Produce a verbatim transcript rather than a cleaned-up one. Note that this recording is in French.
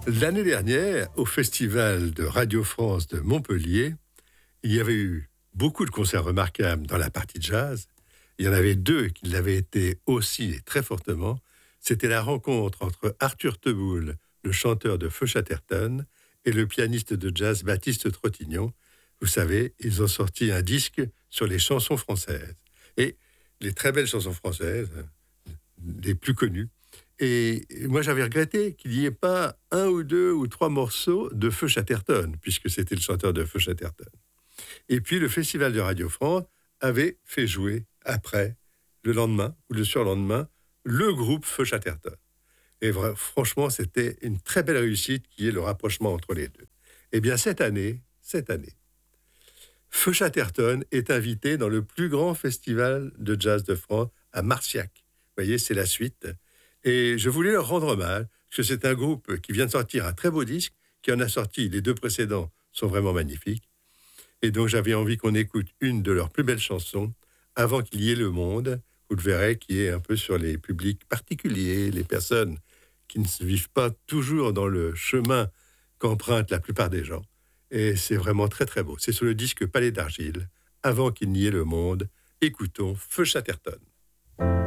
L'année dernière, au Festival de Radio France de Montpellier, il y avait eu beaucoup de concerts remarquables dans la partie jazz. Il y en avait deux qui l'avaient été aussi et très fortement. C'était la rencontre entre Arthur Teboul, le chanteur de Feu Chatterton, et le pianiste de jazz Baptiste Trottignon. Vous savez, ils ont sorti un disque sur les chansons françaises. Et les très belles chansons françaises, les plus connues. Et moi, j'avais regretté qu'il n'y ait pas un ou deux ou trois morceaux de Feu Chatterton, puisque c'était le chanteur de Feu Chatterton. Et puis, le Festival de Radio France avait fait jouer, après, le lendemain ou le surlendemain, le groupe Feu Chatterton. Et vra- franchement, c'était une très belle réussite qui est le rapprochement entre les deux. Eh bien, cette année, cette année, Feu Chatterton est invité dans le plus grand festival de jazz de France à Marciac. Vous voyez, c'est la suite. Et je voulais leur rendre hommage, parce que c'est un groupe qui vient de sortir un très beau disque, qui en a sorti, les deux précédents sont vraiment magnifiques. Et donc j'avais envie qu'on écoute une de leurs plus belles chansons, Avant qu'il y ait le monde, vous le verrez, qui est un peu sur les publics particuliers, les personnes qui ne se vivent pas toujours dans le chemin qu'empruntent la plupart des gens. Et c'est vraiment très très beau. C'est sur le disque Palais d'Argile, Avant qu'il n'y ait le monde. Écoutons Feu Chatterton.